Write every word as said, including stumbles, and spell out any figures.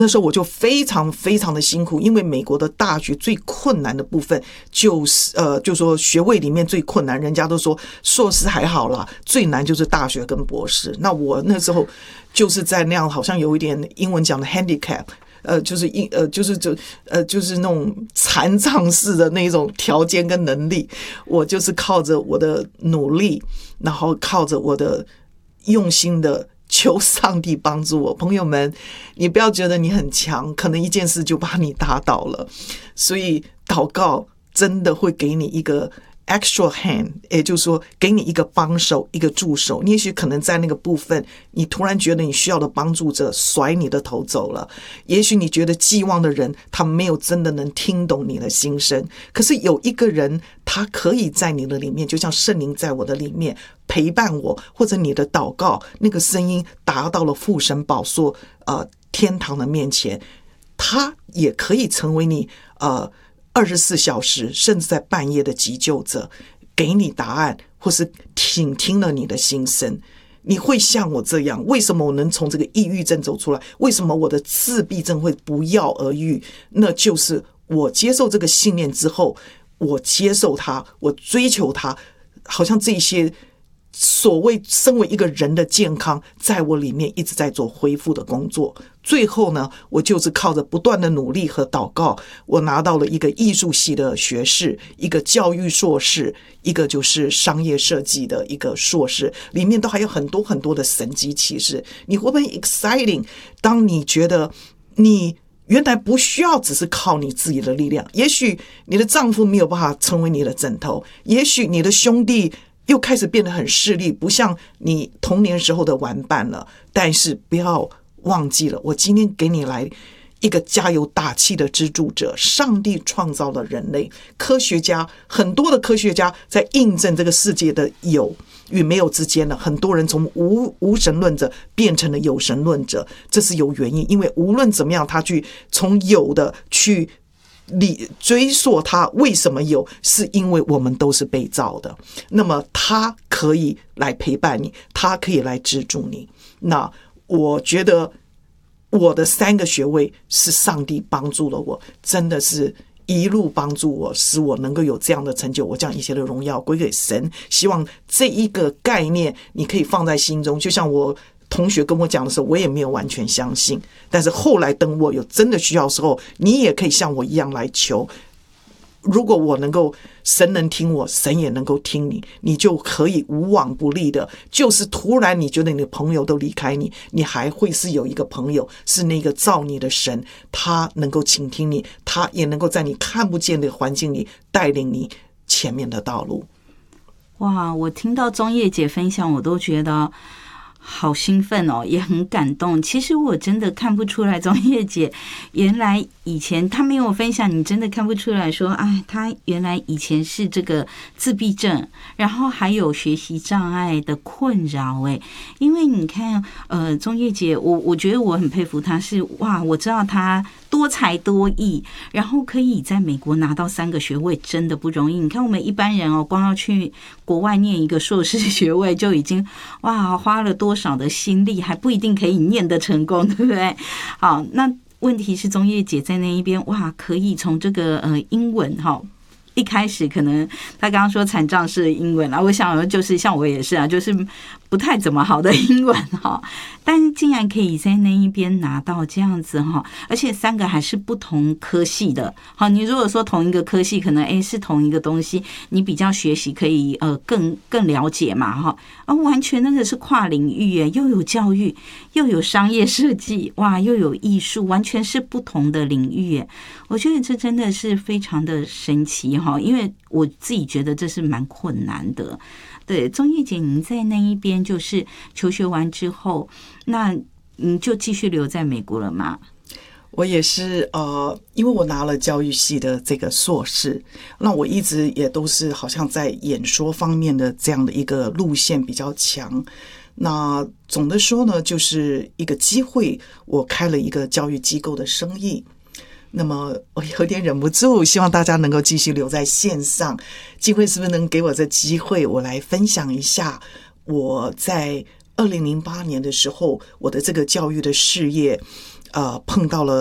那时候我就非常非常的辛苦，因为美国的大学最困难的部分就是呃，就说学位里面最困难，人家都说硕士还好啦，最难就是大学跟博士。那我那时候就是在那样好像有一点英文讲的 handicap， 呃，就是一呃就是就呃就是那种残障式的那种条件跟能力，我就是靠着我的努力，然后靠着我的用心的求上帝帮助我。朋友们，你不要觉得你很强，可能一件事就把你打倒了。所以祷告真的会给你一个 extra hand， 也就是说给你一个帮手，一个助手。你也许可能在那个部分你突然觉得你需要的帮助者甩你的头走了，也许你觉得寄望的人他没有真的能听懂你的心声，可是有一个人他可以在你的里面，就像圣灵在我的里面陪伴我，或者你的祷告那个声音达到了父神宝座呃天堂的面前，他也可以成为你呃二十四小时甚至在半夜的急救者，给你答案，或是倾听了你的心声。你会像我这样，为什么我能从这个抑郁症走出来？为什么我的自闭症会不药而愈？那就是我接受这个信念之后，我接受它，我追求它，好像这些所谓身为一个人的健康在我里面一直在做恢复的工作。最后呢，我就是靠着不断的努力和祷告，我拿到了一个艺术系的学士，一个教育硕士，一个就是商业设计的一个硕士，里面都还有很多很多的神迹奇事。你会不会 exciting？ 当你觉得你原来不需要只是靠你自己的力量，也许你的丈夫没有办法成为你的枕头，也许你的兄弟又开始变得很势利，不像你童年时候的玩伴了。但是不要忘记了，我今天给你来一个加油打气的支柱者。上帝创造了人类，科学家很多的科学家在印证这个世界的有与没有之间呢，很多人从无无神论者变成了有神论者，这是有原因，因为无论怎么样，他去从有的去你追溯他为什么有，是因为我们都是被造的。那么他可以来陪伴你，他可以来资助你。那我觉得我的三个学位是上帝帮助了我，真的是一路帮助我，使我能够有这样的成就。我将一切的荣耀归给神。希望这一个概念你可以放在心中，就像我同学跟我讲的时候，我也没有完全相信，但是后来等我有真的需要的时候，你也可以像我一样来求。如果我能够，神能听我，神也能够听你，你就可以无往不利的。就是突然你觉得你的朋友都离开你，你还会是有一个朋友，是那个造你的神，他能够倾听你，他也能够在你看不见的环境里带领你前面的道路。 哇，我听到钟叶姐分享，我都觉得好兴奋哦，也很感动。其实我真的看不出来，钟叶姐原来以前她没有分享，你真的看不出来说，哎，她原来以前是这个自闭症，然后还有学习障碍的困扰。哎，因为你看，呃，钟叶姐，我我觉得我很佩服她是，哇，我知道她多才多艺，然后可以在美国拿到三个学位，真的不容易。你看我们一般人哦，光要去国外念一个硕士学位就已经哇花了多少的心力，还不一定可以念得成功，对不对？好，那问题是钟叶姐在那一边哇，可以从这个呃英文哈。一开始可能他刚刚说残障式的英文啊，我想就是像我也是啊，就是不太怎么好的英文哈，但是竟然可以在那一边拿到这样子哈，而且三个还是不同科系的。好，你如果说同一个科系，可能哎是同一个东西，你比较学习可以呃更更了解嘛哈，啊完全那个是跨领域耶，又有教育，又有商业设计，哇，又有艺术，完全是不同的领域耶。我觉得这真的是非常的神奇哈，因为我自己觉得这是蛮困难的。对，钟叶姐，您在那一边就是求学完之后，那你就继续留在美国了吗？ 我也是呃，因为我拿了教育系的这个硕士，那我一直也都是好像在演说方面的这样的一个路线比较强。那总的说呢，就是一个机会，我开了一个教育机构的生意。那么我有点忍不住，希望大家能够继续留在线上。机会是不是能给我这机会，我来分享一下我在二零零八年的时候，我的这个教育的事业， 呃碰到了